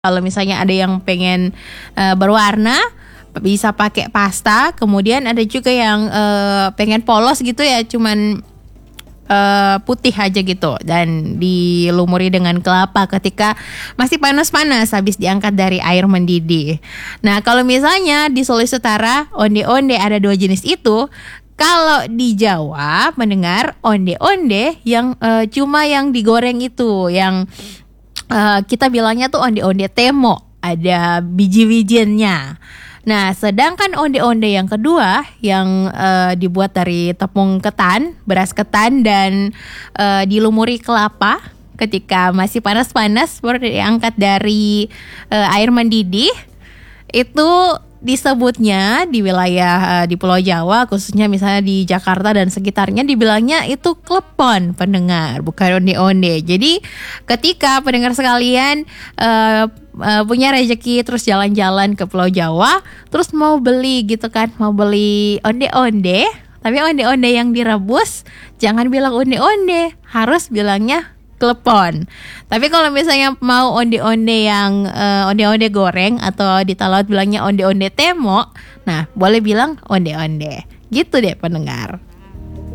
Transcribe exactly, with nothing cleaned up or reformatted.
Kalau misalnya ada yang pengen uh, berwarna, bisa pakai pasta. Kemudian ada juga yang uh, pengen polos gitu ya, cuman uh, putih aja gitu, dan dilumuri dengan kelapa ketika masih panas-panas habis diangkat dari air mendidih. Nah, kalau misalnya di Sulawesi Utara onde-onde ada dua jenis itu. Kalau di Jawa mendengar onde-onde yang uh, cuma yang digoreng itu, yang Uh, kita bilangnya tuh onde-onde temo, ada biji-bijiannya. Nah, sedangkan onde-onde yang kedua yang uh, dibuat dari tepung ketan, beras ketan, dan uh, dilumuri kelapa ketika masih panas-panas baru diangkat dari uh, air mendidih, itu disebutnya di wilayah uh, di Pulau Jawa, khususnya misalnya di Jakarta dan sekitarnya, dibilangnya itu klepon, pendengar, bukan onde-onde. Jadi ketika pendengar sekalian uh, uh, punya rezeki terus jalan-jalan ke Pulau Jawa, terus mau beli gitu kan, mau beli onde-onde, tapi onde-onde yang direbus, jangan bilang onde-onde, harus bilangnya klepon. Tapi kalau misalnya mau onde-onde yang uh, onde-onde goreng atau di Talaut bilangnya onde-onde temo, nah boleh bilang onde-onde. Gitu deh pendengar.